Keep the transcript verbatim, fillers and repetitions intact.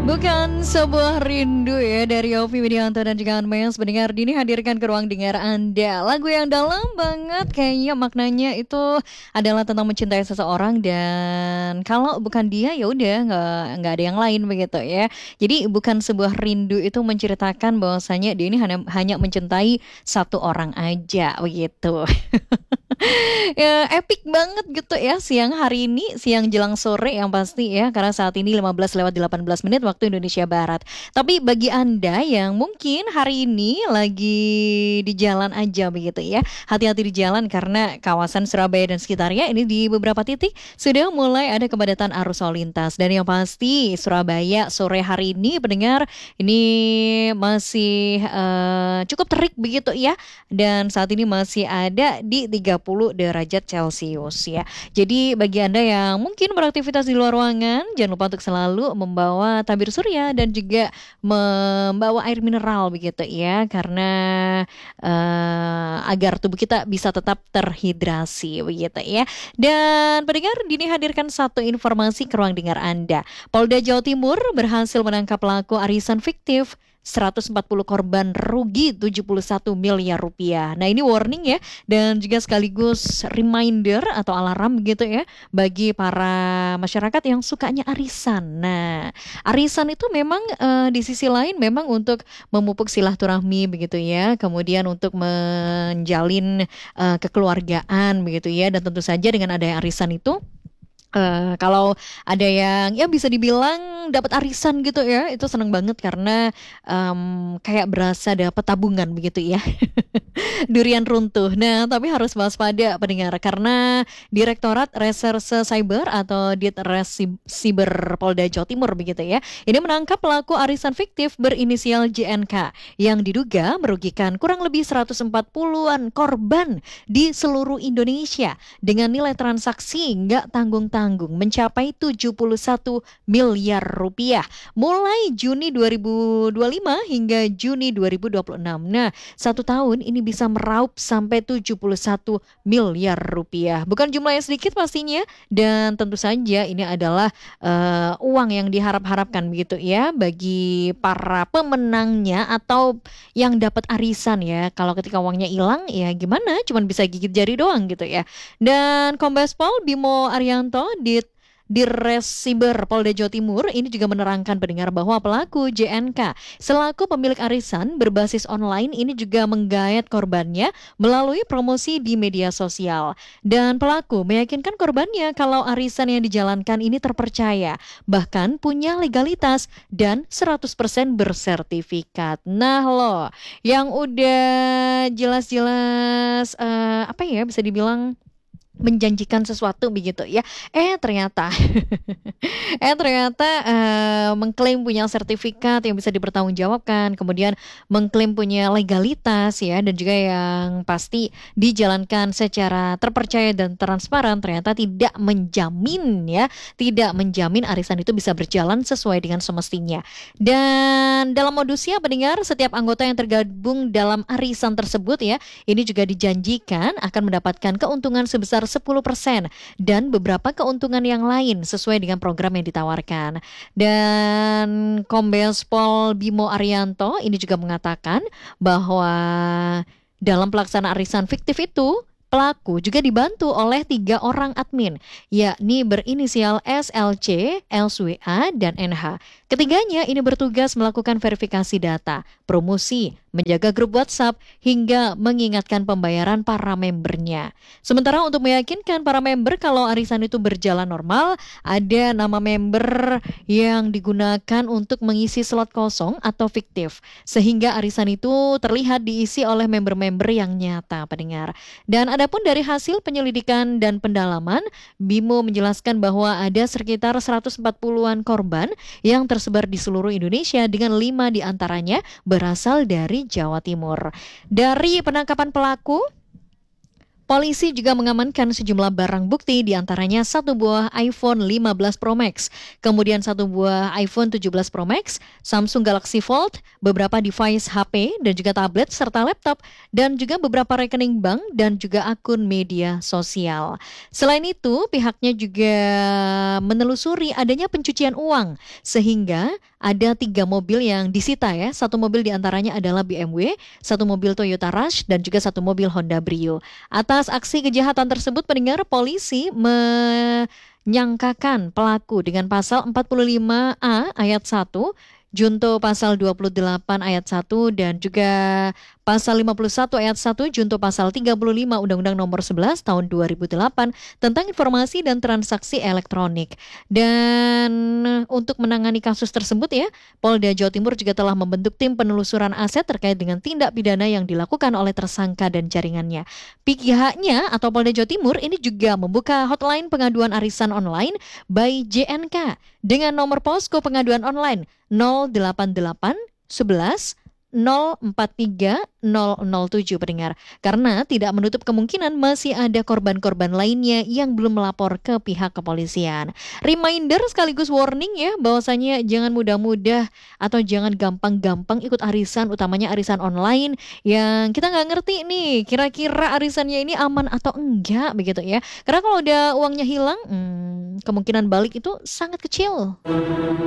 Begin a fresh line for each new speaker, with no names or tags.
Bukan sebuah rindu ya dari Yovie Widianto dan juga Anmesh. Pendengar Dini hadirkan ke ruang dengar Anda lagu yang dalam banget, kayaknya maknanya itu adalah tentang mencintai seseorang, dan kalau bukan dia ya udah nggak nggak ada yang lain begitu ya. Jadi bukan sebuah rindu itu menceritakan bahwasanya dia ini hanya hanya mencintai satu orang aja begitu. Ya, epic banget gitu ya siang hari ini, siang jelang sore yang pasti ya, karena saat ini lima belas lewat delapan belas menit waktu Indonesia Barat. Tapi bagi Anda yang mungkin hari ini lagi di jalan aja begitu ya, hati-hati di jalan karena kawasan Surabaya dan sekitarnya ini di beberapa titik sudah mulai ada kepadatan arus lalu lintas. Dan yang pasti Surabaya sore hari ini pendengar ini masih eh, cukup terik begitu ya, dan saat ini masih ada di tiga puluh derajat Celcius ya. Jadi bagi Anda yang mungkin beraktivitas di luar ruangan, jangan lupa untuk selalu membawa tabir surya dan juga membawa air mineral begitu ya, karena uh, agar tubuh kita bisa tetap terhidrasi begitu ya. Dan pendengar Dini hadirkan satu informasi ke ruang dengar Anda. Polda Jawa Timur berhasil menangkap pelaku arisan fiktif, seratus empat puluh korban, rugi tujuh puluh satu miliar rupiah. Nah ini warning ya, dan juga sekaligus reminder atau alarm gitu ya bagi para masyarakat yang sukanya arisan. Nah arisan itu memang uh, di sisi lain memang untuk memupuk silaturahmi begitu ya, kemudian untuk menjalin uh, kekeluargaan begitu ya, dan tentu saja dengan adanya arisan itu, Uh, kalau ada yang ya bisa dibilang dapat arisan gitu ya, itu seneng banget karena um, kayak berasa dapat tabungan begitu ya. Durian runtuh. Nah, tapi harus waspada pendengar karena Direktorat Reserse Cyber atau Ditres Siber Polda Jawa Timur begitu ya, ini menangkap pelaku arisan fiktif berinisial J N K yang diduga merugikan kurang lebih seratus empat puluhan korban di seluruh Indonesia dengan nilai transaksi nggak tanggung-tanggung mencapai tujuh puluh satu miliar rupiah mulai Juni dua ribu dua puluh lima hingga Juni dua ribu dua puluh enam. Nah, satu tahun ini bisa meraup sampai tujuh puluh satu miliar rupiah. Bukan jumlah yang sedikit pastinya, dan tentu saja ini adalah uh, uang yang diharap-harapkan begitu ya bagi para pemenangnya atau yang dapat arisan ya. Kalau ketika uangnya hilang ya gimana? Cuman bisa gigit jari doang gitu ya. Dan Kombes Pol Bimo Arianto di Dirres Siber Polda Jawa Timur ini juga menerangkan pendengar bahwa pelaku J N K selaku pemilik arisan berbasis online ini juga menggayat korbannya melalui promosi di media sosial. Dan pelaku meyakinkan korbannya kalau arisan yang dijalankan ini terpercaya, bahkan punya legalitas dan seratus persen bersertifikat. Nah loh, yang udah jelas-jelas uh, apa ya bisa dibilang menjanjikan sesuatu begitu ya, eh ternyata eh ternyata uh, mengklaim punya sertifikat yang bisa dipertanggungjawabkan, kemudian mengklaim punya legalitas ya, dan juga yang pasti dijalankan secara terpercaya dan transparan, ternyata tidak menjamin ya, tidak menjamin arisan itu bisa berjalan sesuai dengan semestinya. Dan dalam modusnya pendengar, setiap anggota yang tergabung dalam arisan tersebut ya, ini juga dijanjikan akan mendapatkan keuntungan sebesar sepuluh persen dan beberapa keuntungan yang lain sesuai dengan program yang ditawarkan. Dan Kombes Pol Bimo Arianto ini juga mengatakan bahwa dalam pelaksanaan arisan fiktif itu pelaku juga dibantu oleh tiga orang admin, yakni berinisial S L C, L W A, dan N H. Ketiganya ini bertugas melakukan verifikasi data, promosi, menjaga grup WhatsApp, hingga mengingatkan pembayaran para membernya. Sementara untuk meyakinkan para member kalau arisan itu berjalan normal, ada nama member yang digunakan untuk mengisi slot kosong atau fiktif, sehingga arisan itu terlihat diisi oleh member-member yang nyata, pendengar. Dan adapun dari hasil penyelidikan dan pendalaman, Bimo menjelaskan bahwa ada sekitar seratus empat puluhan korban yang tersebar di seluruh Indonesia dengan lima diantaranya berasal dari Jawa Timur. Dari penangkapan pelaku, Polisi juga mengamankan sejumlah barang bukti, diantaranya satu buah iPhone lima belas Pro Max, kemudian satu buah iPhone tujuh belas Pro Max, Samsung Galaxy Fold, beberapa device H P dan juga tablet serta laptop, dan juga beberapa rekening bank dan juga akun media sosial. Selain itu, pihaknya juga menelusuri adanya pencucian uang, sehingga ada tiga mobil yang disita ya. Satu mobil diantaranya adalah B M W, satu mobil Toyota Rush, dan juga satu mobil Honda Brio. Atas aksi kejahatan tersebut, pendengar, polisi menyangkakan pelaku dengan pasal empat puluh lima A ayat satu, junto pasal dua puluh delapan ayat satu, dan juga pasal lima puluh satu ayat satu, junto pasal tiga puluh lima Undang-Undang Nomor sebelas Tahun dua ribu delapan tentang informasi dan transaksi elektronik. Dan untuk menangani kasus tersebut ya, Polda Jawa Timur juga telah membentuk tim penelusuran aset terkait dengan tindak pidana yang dilakukan oleh tersangka dan jaringannya. Pihaknya atau Polda Jawa Timur ini juga membuka hotline pengaduan arisan online by J N K dengan nomor posko pengaduan online nol delapan delapan sebelas nol empat tiga nol nol tujuh, pendengar. Karena tidak menutup kemungkinan masih ada korban-korban lainnya yang belum melapor ke pihak kepolisian. Reminder sekaligus warning ya, bahwasanya jangan mudah-mudah atau jangan gampang-gampang ikut arisan, utamanya arisan online yang kita nggak ngerti nih kira-kira arisannya ini aman atau enggak begitu ya. Karena kalau udah uangnya hilang, hmm, kemungkinan balik itu sangat kecil.